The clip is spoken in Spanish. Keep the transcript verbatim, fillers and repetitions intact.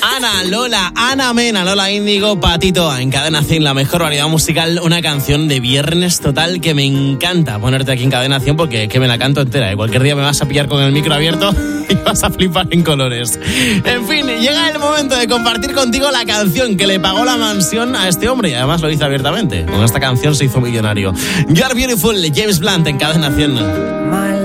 Ana, Lola, Ana Mena, Lola Índigo, Patito, en Cadena cien, la mejor variedad musical, una canción de viernes total que me encanta ponerte aquí en Cadena cien porque que me la canto entera, ¿eh? Cualquier día me vas a pillar con el micro abierto y vas a flipar en colores. En fin, llega el momento de compartir contigo la canción que le pagó la mansión a este hombre y además lo hizo abiertamente. Con esta canción se hizo millonario. You Are Beautiful, James Blunt en Cadena cien.